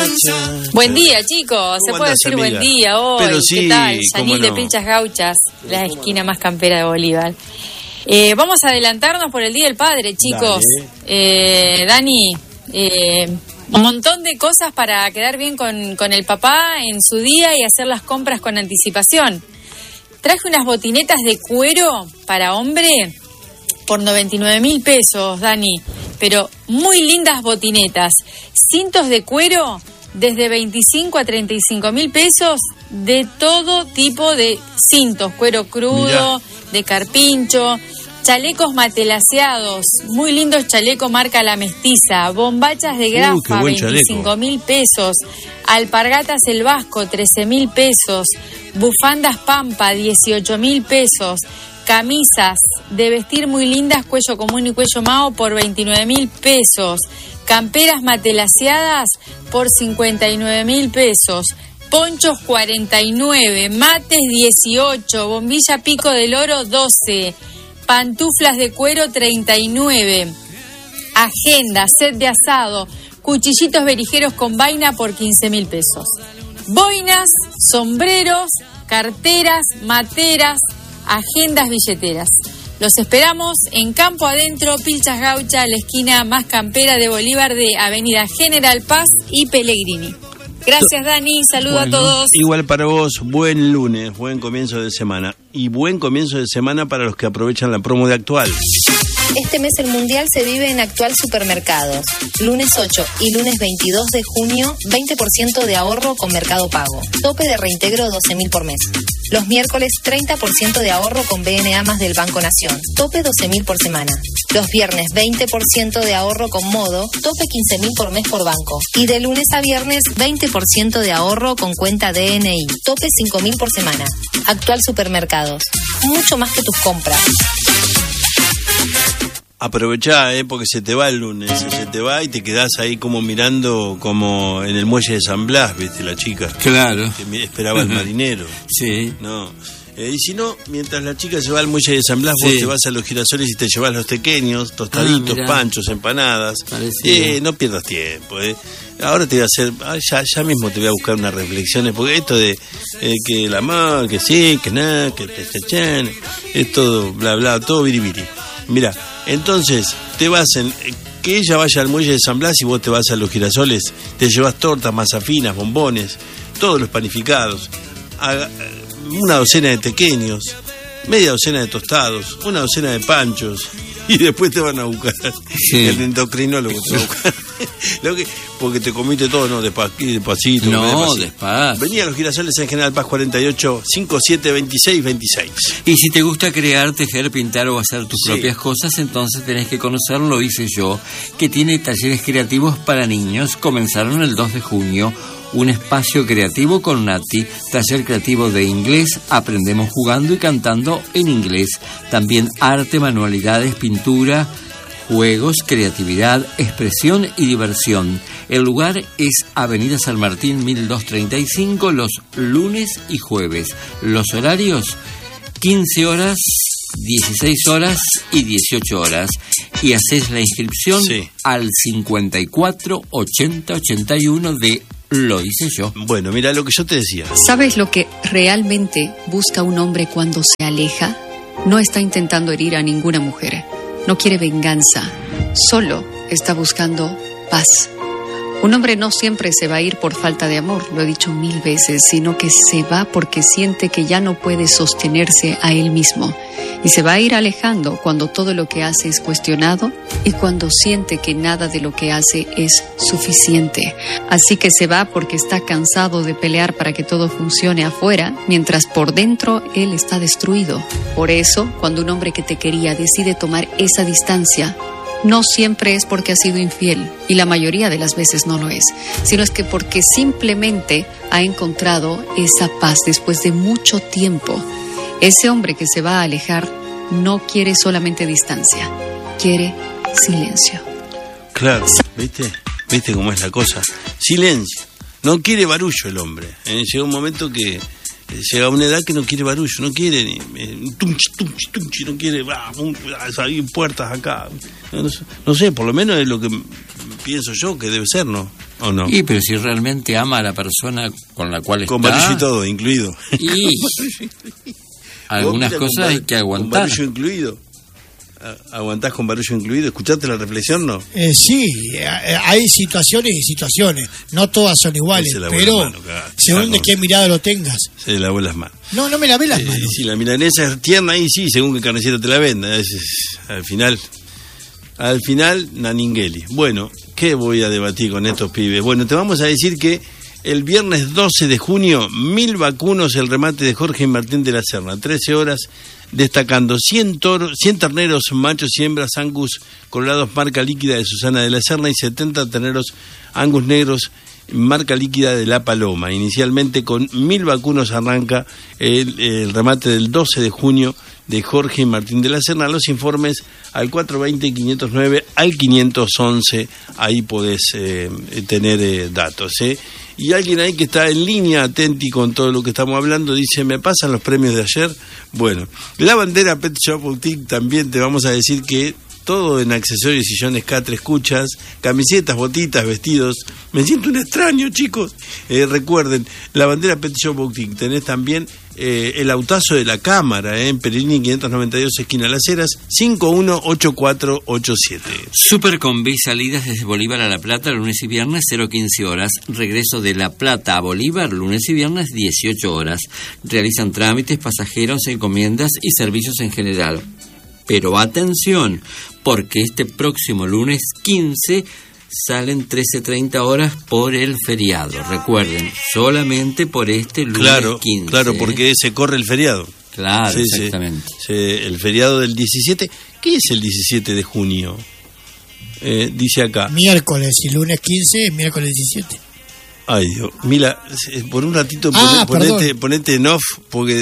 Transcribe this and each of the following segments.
muchacha. Buen día, chicos. Se puede decir amiga? Buen día hoy. Pero sí, ¿qué tal? cómo Yanil de no. Pilchas Gauchas, la esquina más campera de Bolívar. Vamos a adelantarnos por el Día del Padre, chicos. Dani, un montón de cosas para quedar bien con el papá en su día y hacer las compras con anticipación. Traje unas botinetas de cuero para hombre por 99.000 pesos, Dani. Pero muy lindas botinetas. Cintos de cuero desde 25 a 35.000 pesos de todo tipo de cintos. Cuero crudo, de carpincho, chalecos matelaseados. Muy lindos chalecos marca La Mestiza. Bombachas de grafa, 25.000 pesos. Alpargatas El Vasco, 13.000 pesos. Bufandas Pampa, 18.000 pesos. Camisas de vestir muy lindas, cuello común y cuello mao por 29.000 pesos. Camperas matelaseadas por 59.000 pesos. Ponchos 49, mates 18, bombilla Pico del Oro 12, pantuflas de cuero 39, agenda, set de asado, cuchillitos berijeros con vaina por 15.000 pesos. Boinas, sombreros, carteras, materas, agendas, billeteras. Los esperamos en Campo Adentro, Pilchas Gaucha, la esquina más campera de Bolívar de Avenida General Paz y Pellegrini. Gracias, Dani. Saludo a todos. Igual para vos, buen lunes, buen comienzo de semana. Y buen comienzo de semana para los que aprovechan la promo de Actual. Este mes el Mundial se vive en Actual Supermercados. Lunes 8 y lunes 22 de junio, 20% de ahorro con Mercado Pago. Tope de reintegro 12.000 por mes. Los miércoles, 30% de ahorro con BNA más del Banco Nación. Tope 12.000 por semana. Los viernes, 20% de ahorro con Modo. Tope 15.000 por mes por banco. Y de lunes a viernes, 20% de ahorro con cuenta DNI. Tope 5.000 por semana. Actual Supermercados. Mucho más que tus compras. Aprovechá, porque se te va el lunes, se te va y te quedás ahí como mirando como en el muelle de San Blas, ¿viste? La chica. Claro. Que esperaba el marinero. Sí. No. Y si no, mientras la chica se va al muelle de San Blas, vos te vas a los girasoles y te llevas los tequeños, tostaditos, panchos, empanadas. No pierdas tiempo, Ahora te voy a hacer, ya mismo te voy a buscar unas reflexiones, porque esto de que el amor, que sí, que nada, que te es todo bla bla, todo biribiri. Mira, entonces te vas que ella vaya al muelle de San Blas y vos te vas a los girasoles, te llevas tortas, mazafinas, bombones, todos los panificados, una docena de tequeños, media docena de tostados, una docena de panchos, y después te van a buscar el endocrinólogo te va a buscar. Porque te comiste todo, ¿no? Despacito. No, despacio. Venía a los girasoles en General Paz 48, 57, 26, 26. Y si te gusta crear, tejer, pintar o hacer tus propias cosas, entonces tenés que conocer Lo Hice Yo, que tiene talleres creativos para niños. Comenzaron el 2 de junio. Un espacio creativo con Nati, taller creativo de inglés, aprendemos jugando y cantando en inglés. También arte, manualidades, pintura, juegos, creatividad, expresión y diversión. El lugar es Avenida San Martín 1235, los lunes y jueves. Los horarios, 15 horas, 16 horas y 18 horas. Y haces la inscripción al 54 80 81 de Lo Hice Yo. Bueno, mira lo que yo te decía. ¿Sabes lo que realmente busca un hombre cuando se aleja? No está intentando herir a ninguna mujer. No quiere venganza. Solo está buscando paz. Un hombre no siempre se va a ir por falta de amor, lo he dicho 1000 veces, sino que se va porque siente que ya no puede sostenerse a él mismo. Y se va a ir alejando cuando todo lo que hace es cuestionado y cuando siente que nada de lo que hace es suficiente. Así que se va porque está cansado de pelear para que todo funcione afuera, mientras por dentro él está destruido. Por eso, cuando un hombre que te quería decide tomar esa distancia, no siempre es porque ha sido infiel, y la mayoría de las veces no lo es, sino es que porque simplemente ha encontrado esa paz después de mucho tiempo. Ese hombre que se va a alejar no quiere solamente distancia, quiere silencio. Claro, ¿viste cómo es la cosa? Silencio. No quiere barullo el hombre. Llega un momento que llega a una edad que no quiere barullo, no quiere ni tunchi, no quiere salir puertas acá. No sé, por lo menos es lo que pienso yo que debe ser, ¿no? ¿o no? Y pero si realmente ama a la persona con la cual con está... barullo y todo, incluido. Y algunas cosas hay que aguantar. Con barullo incluido. ¿Aguantás con barullo incluido? ¿Escuchaste la reflexión, no? Sí, hay situaciones y situaciones. No todas son iguales, pero según de qué mirada lo tengas. Se lavó las manos. No me lavé las manos. Si la milanesa es tierna, ahí sí, según qué carnicero te la venda. Al final, Naningueli. Bueno, ¿qué voy a debatir con estos pibes? Bueno, te vamos a decir que el viernes 12 de junio, 1000 vacunos, el remate de Jorge Martín de la Serna, 13 horas, destacando 100 terneros machos y hembras Angus colorados marca líquida de Susana de la Serna y 70 terneros Angus negros marca líquida de La Paloma. Inicialmente con 1000 vacunos arranca el remate del 12 de junio de Jorge Martín de la Serna. Los informes al 420-509 al 511, ahí podés tener datos. Y alguien ahí que está en línea, atenti con todo lo que estamos hablando, dice, ¿me pasan los premios de ayer? Bueno, la bandera Pet Shop Boutique también te vamos a decir que todo en accesorios, sillones, catre, escuchas, camisetas, botitas, vestidos. Me siento un extraño, chicos. Recuerden, la bandera Pet Shop Boutique. Tenés también el autazo de la cámara, en Perini 592, esquina Las Heras, 518487. Supercombi, salidas desde Bolívar a La Plata, lunes y viernes, 0:15 horas. Regreso de La Plata a Bolívar, lunes y viernes, 18 horas. Realizan trámites, pasajeros, encomiendas y servicios en general. Pero atención, porque este próximo lunes 15 salen 13:30 horas por el feriado. Recuerden, solamente por este lunes 15. Claro, porque se corre el feriado. Claro, sí, exactamente. Sí, el feriado del 17. ¿Qué es el 17 de junio? Dice acá. Miércoles, y lunes 15, miércoles 17. Ay, Dios. Mira, por un ratito ponete en off, porque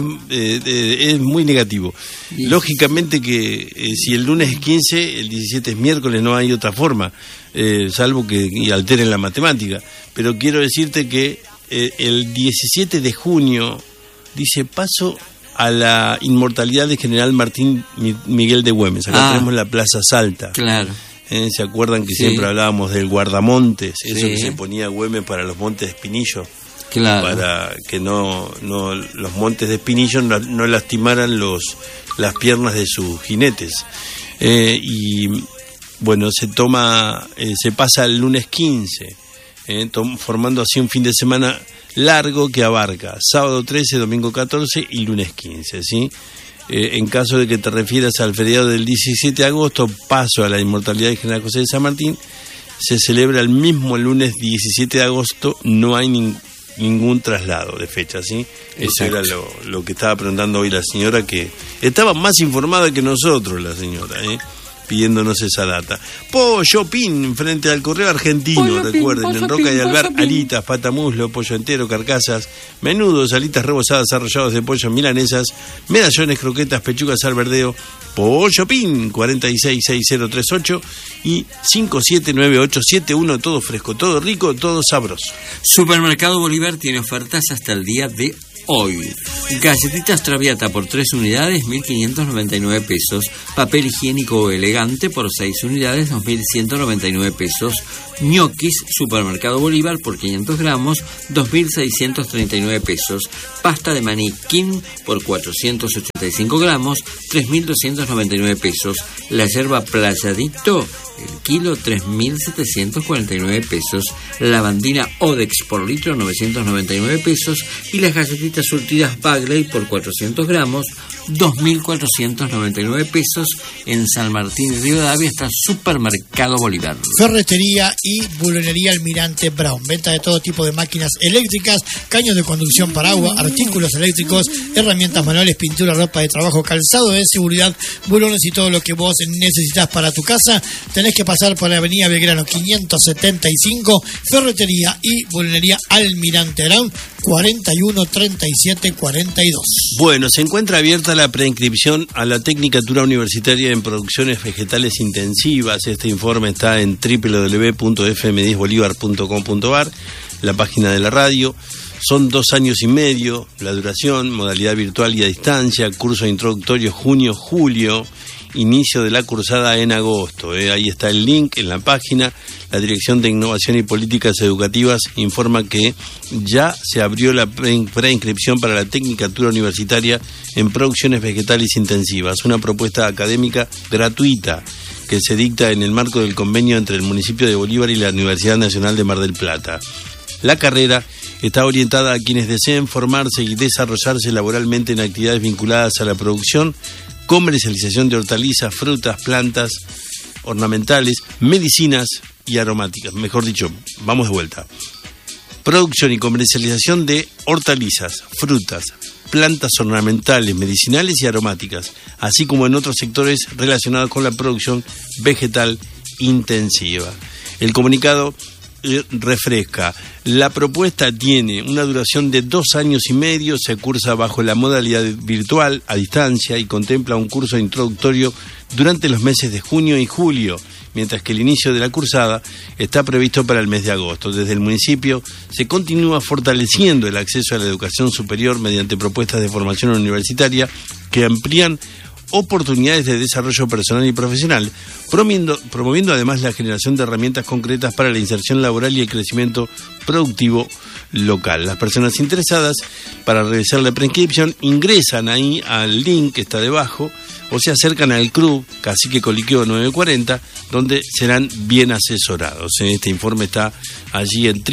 es muy negativo. Sí. Lógicamente que si el lunes es 15, el 17 es miércoles, no hay otra forma, salvo que alteren la matemática. Pero quiero decirte que el 17 de junio dice paso a la inmortalidad de General Martín Miguel de Güemes. Acá tenemos la Plaza Salta. Claro. ¿Se acuerdan que siempre hablábamos del guardamontes? Eso que se ponía Güemes para los montes de Espinillo. Claro. Para que no los montes de Espinillo no lastimaran las piernas de sus jinetes. Y bueno, se pasa el lunes 15, formando así un fin de semana largo que abarca sábado 13, domingo 14 y lunes 15, ¿sí? En caso de que te refieras al feriado del 17 de agosto, paso a la inmortalidad de General José de San Martín, se celebra el mismo lunes 17 de agosto, no hay ningún traslado de fecha, ¿sí? Eso era lo que estaba preguntando hoy la señora, que estaba más informada que nosotros, la señora, pidiéndonos esa data. Pollo Pin, frente al Correo Argentino, recuerden, en Roca de Alvar, alitas, patamuslo, pollo entero, carcasas, menudos, alitas rebozadas, arrollados de pollo, milanesas, medallones, croquetas, pechugas al verdeo. Pollo Pin, 466038 y 579871, todo fresco, todo rico, todo sabroso. Supermercado Bolívar tiene ofertas hasta el día de hoy. Galletitas Traviata por 3 unidades, 1.599 pesos. Papel higiénico elegante por 6 unidades, 2.199 pesos. Ñoquis Supermercado Bolívar por 500 gramos, 2.639 pesos. Pasta de maní King por 485 gramos, 3.299 pesos. La yerba Playadito, el kilo, 3.749 pesos. Lavandina Odex por litro, 999 pesos. Y las galletitas surtidas Bagley por 400 gramos, 2.499 pesos. En San Martín y Rivadavia está Supermercado Bolívar. Ferretería y bulonería Almirante Brown. Venta de todo tipo de máquinas eléctricas, caños de conducción para agua, artículos eléctricos, herramientas manuales, pintura, ropa de trabajo, calzado de seguridad, bulones y todo lo que vos necesitas para tu casa. Tenés que pasar por la avenida Belgrano 575, Ferretería y bulonería Almirante Brown, 413742. Bueno, se encuentra abierta la preinscripción a la Tecnicatura Universitaria en Producciones Vegetales Intensivas. Este informe está en www.fm10bolivar.com.ar, la página de la radio. Son 2 años y medio la duración, modalidad virtual y a distancia, curso introductorio junio-julio. inicio de la cursada en agosto. Ahí está el link en la página. La Dirección de Innovación y Políticas Educativas informa que ya se abrió la preinscripción para la Tecnicatura Universitaria en Producciones Vegetales Intensivas, una propuesta académica gratuita que se dicta en el marco del convenio entre el municipio de Bolívar y la Universidad Nacional de Mar del Plata. La carrera está orientada a quienes deseen formarse y desarrollarse laboralmente en actividades vinculadas a la producción, comercialización de hortalizas, frutas, plantas ornamentales, medicinas y aromáticas. Mejor dicho, vamos de vuelta. Producción y comercialización de hortalizas, frutas, plantas ornamentales, medicinales y aromáticas, así como en otros sectores relacionados con la producción vegetal intensiva. El comunicado refresca. La propuesta tiene una duración de 2 años y medio, se cursa bajo la modalidad virtual, a distancia, y contempla un curso introductorio durante los meses de junio y julio, mientras que el inicio de la cursada está previsto para el mes de agosto. Desde el municipio se continúa fortaleciendo el acceso a la educación superior mediante propuestas de formación universitaria que amplían oportunidades de desarrollo personal y profesional, promoviendo además la generación de herramientas concretas para la inserción laboral y el crecimiento productivo local. Las personas interesadas para realizar la preinscripción ingresan ahí al link que está debajo o se acercan al club Cacique Coliqueo 940, donde serán bien asesorados. Este informe está allí en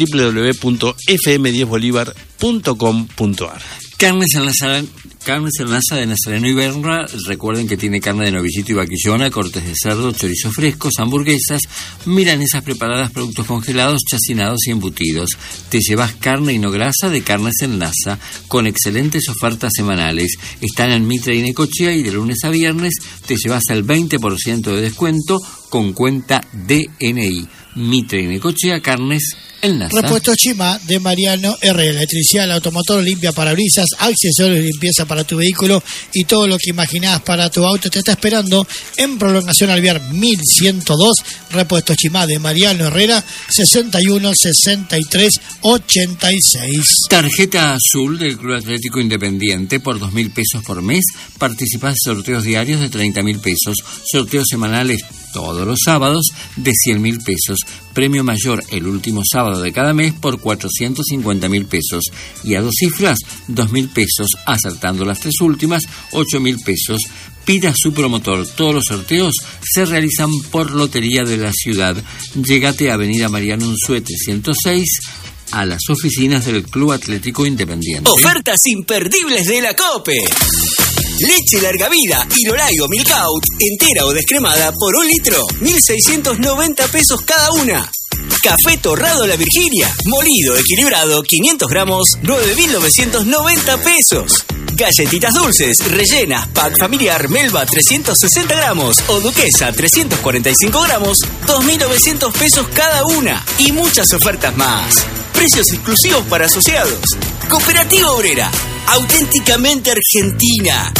www.fm10bolivar.com.ar. Carnes en Laza de Nazareno y Berra. Recuerden que tiene carne de novillito y vaquillona, cortes de cerdo, chorizos frescos, hamburguesas, milanesas preparadas, productos congelados, chacinados y embutidos. Te llevas carne y no grasa de Carnes en Laza, con excelentes ofertas semanales. Están en Mitre y Necochea, y de lunes a viernes te llevas el 20% de descuento con cuenta DNI. Mitre y Necochea, Carnes en Laza. Repuestos Chima de Mariano R. Electricidad, automotor, limpia parabrisas, accesorios de limpieza para tu vehículo y todo lo que imaginás para tu auto te está esperando en Prolongación Alvear 1102. Repuestos Chima de Mariano Herrera, 61 63 86. Tarjeta azul del Club Atlético Independiente por 2.000 pesos por mes. Participás en sorteos diarios de 30.000 pesos, sorteos semanales todos los sábados de 100.000 pesos, premio mayor el último sábado de cada mes por 450.000 pesos y a 2 cifras 2.000 pesos, acertando las 3 últimas 8.000 pesos. Pida su promotor. Todos los sorteos se realizan por Lotería de la Ciudad. Llegate a Avenida Mariano Unzué 306 a las oficinas del Club Atlético Independiente. Ofertas imperdibles de la COPE. Leche larga vida Irolaigo Milk Out, entera o descremada por 1 litro, 1.690 pesos cada una. Café torrado La Virginia, molido, equilibrado, 500 gramos, 9.990 pesos. Galletitas dulces, rellenas, pack familiar Melva 360 gramos o Duquesa 345 gramos, 2.900 pesos cada una. Y muchas ofertas más. Precios exclusivos para asociados. Cooperativa Obrera, auténticamente argentina.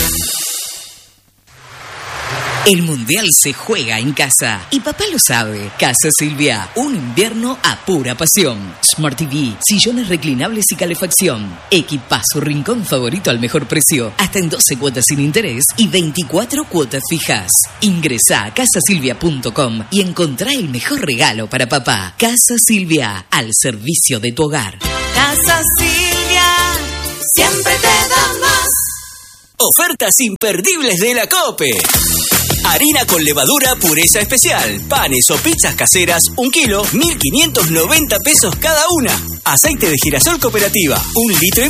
El Mundial se juega en casa y papá lo sabe. Casa Silvia, un invierno a pura pasión. Smart TV, sillones reclinables y calefacción. Equipazo rincón favorito al mejor precio. Hasta en 12 cuotas sin interés y 24 cuotas fijas. Ingresá a casasilvia.com y encontrá el mejor regalo para papá. Casa Silvia, al servicio de tu hogar. Casa Silvia, siempre te da más. Ofertas imperdibles de la COPE. Harina con levadura pureza especial. Panes o pizzas caseras, 1 kilo, 1.590 pesos cada una. Aceite de girasol Cooperativa, 1,5 litros,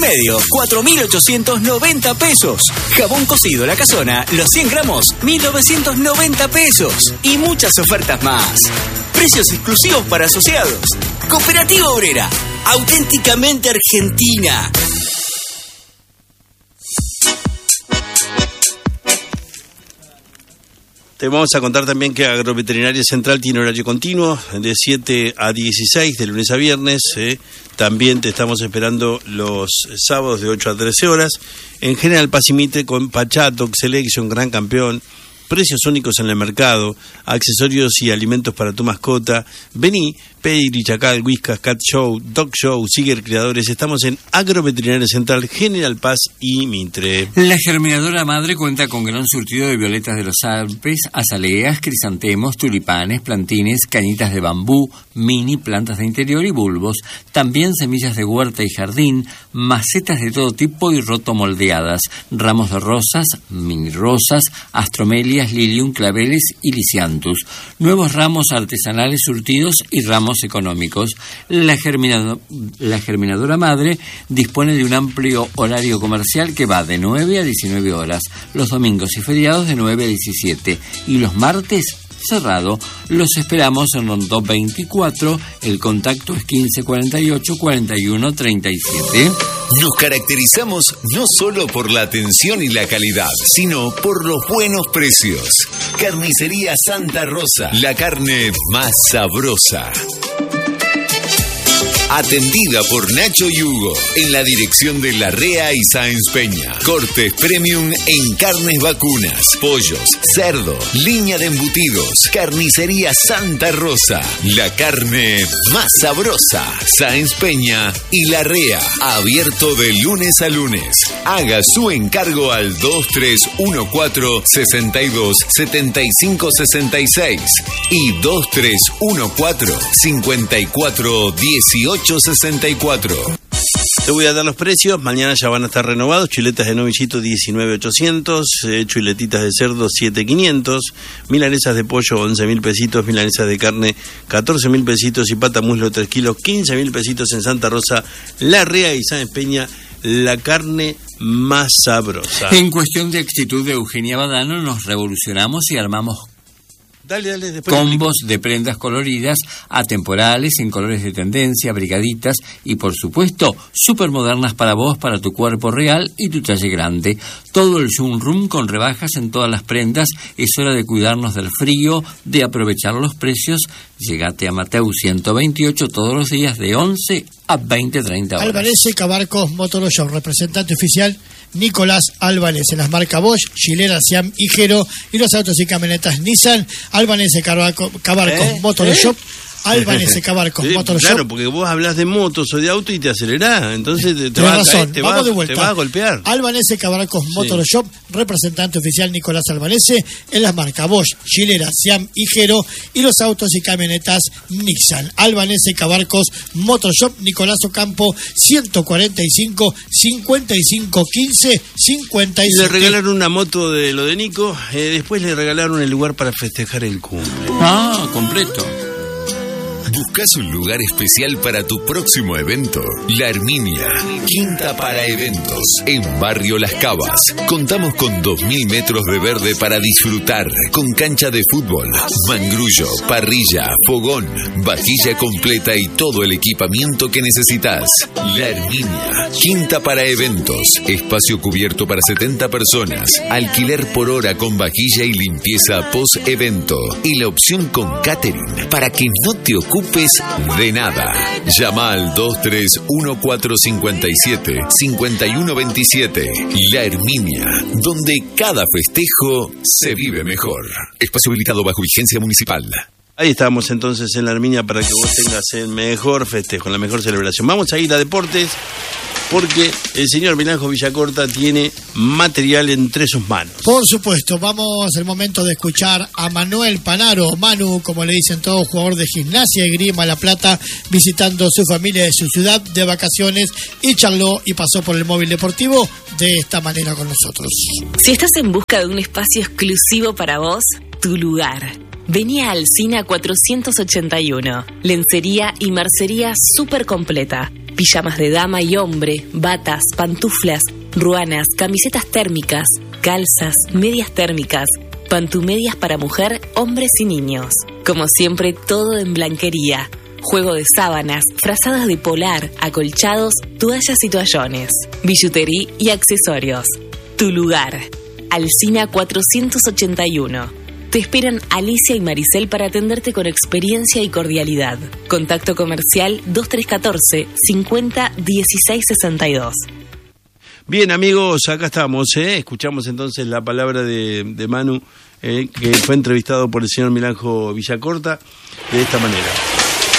4.890 pesos. Jabón cocido La Casona, los 100 gramos, 1.990 pesos. Y muchas ofertas más. Precios exclusivos para asociados. Cooperativa Obrera, auténticamente argentina. Te vamos a contar también que Agroveterinaria Central tiene horario continuo de 7 a 16, de lunes a viernes. También te estamos esperando los sábados de 8 a 13 horas. En General Paz y Mitre con Pachato, Selection, Gran Campeón. Precios únicos en el mercado, accesorios y alimentos para tu mascota. Vení, Pedigree, Chacal, Whiskas, Cat Show, Dog Show, Siger Creadores. Estamos en Agroveterinaria Central, General Paz y Mitre. La Germinadora Madre cuenta con gran surtido de violetas de los Alpes, azaleas, crisantemos, tulipanes, plantines, cañitas de bambú, mini, plantas de interior y bulbos. También semillas de huerta y jardín, macetas de todo tipo y rotomoldeadas, ramos de rosas, mini rosas, astromelias, lilium, claveles y lisianthus. Nuevos ramos artesanales surtidos y ramos económicos. La Germinadora Madre dispone de un amplio horario comercial que va de 9 a 19 horas, los domingos y feriados de 9 a 17 y los martes cerrado. Los esperamos en Rondó 24, el contacto es 1548 41 37. Nos caracterizamos no solo por la atención y la calidad, sino por los buenos precios. Carnicería Santa Rosa, la carne más sabrosa. Atendida por Nacho y Hugo, en la dirección de Larrea y Sáenz Peña. Cortes premium en carnes vacunas, pollos, cerdo, línea de embutidos. Carnicería Santa Rosa, la carne más sabrosa. Sáenz Peña y Larrea, abierto de lunes a lunes. Haga su encargo al 2314-627566 y 2314-541864. Te voy a dar los precios, mañana ya van a estar renovados. Chuletas de novillito 19.800, chuletitas de cerdo 7.500, milanesas de pollo 11.000 pesitos, milanesas de carne 14.000 pesitos y pata muslo 3 kilos 15.000 pesitos en Santa Rosa, Larrea y Sáenz Peña, la carne más sabrosa. En cuestión de actitud de Eugenia Badano nos revolucionamos y armamos combos de prendas coloridas, atemporales, en colores de tendencia, brigaditas y, por supuesto, súper modernas para vos, para tu cuerpo real y tu talle grande. Todo el zoom room con rebajas en todas las prendas. Es hora de cuidarnos del frío, de aprovechar los precios. Llegate a Mateu 128 todos los días de 11 a 20:30 horas. Albanese Cabarcos Motor Show, representante oficial Nicolás Álvarez en las marcas Bosch, Gilera, Siam y Jero y los autos y camionetas Nissan. Albanese Cabarcos Motor Shop. Albanese Cabarcos Motor Shop. Claro, porque vos hablas de motos o de auto y te acelerás, entonces te vas a golpear. Albanese Cabarcos Motor Shop, representante oficial Nicolás Albanese en las marcas Bosch, Gilera, Siam y Jero y los autos y camionetas Nissan. Albanese Cabarcos Motor Shop, Nicolás Ocampo 145 55 15 57. Y le regalaron una moto de lo de Nico, después le regalaron el lugar para festejar el cumple. Ah, completo. ¿Buscas un lugar especial para tu próximo evento? La Herminia, quinta para eventos, en Barrio Las Cavas. Contamos con 2.000 metros de verde para disfrutar, con cancha de fútbol, mangrullo, parrilla, fogón, vajilla completa y todo el equipamiento que necesitas. La Herminia, quinta para eventos, espacio cubierto para 70 personas, alquiler por hora con vajilla y limpieza post-evento y la opción con catering para que no te ocupes de nada. Llama al 231457-5127. La Herminia, donde cada festejo se vive mejor. Espacio habilitado bajo vigencia municipal. Ahí estamos entonces en La Herminia para que vos tengas el mejor festejo, la mejor celebración. Vamos a ir a deportes porque el señor Milanjo Villacorta tiene material entre sus manos. Por supuesto, vamos al momento de escuchar a Manuel Panaro, Manu, como le dicen todos, jugador de Gimnasia y Grima La Plata, visitando su familia de su ciudad de vacaciones y charló y pasó por el móvil deportivo de esta manera con nosotros. Si estás en busca de un espacio exclusivo para vos, tu lugar. Vení a Alsina 481, lencería y mercería súper completa. Pijamas de dama y hombre, batas, pantuflas, ruanas, camisetas térmicas, calzas, medias térmicas, pantumedias para mujer, hombres y niños. Como siempre, todo en blanquería. Juego de sábanas, frazadas de polar, acolchados, toallas y toallones, billutería y accesorios. Tu lugar. Alsina 481. Te esperan Alicia y Maricel para atenderte con experiencia y cordialidad. Contacto comercial 2314 50 16 62. Bien, amigos, acá estamos, escuchamos entonces la palabra de Manu, que fue entrevistado por el señor Milanjo Villacorta de esta manera.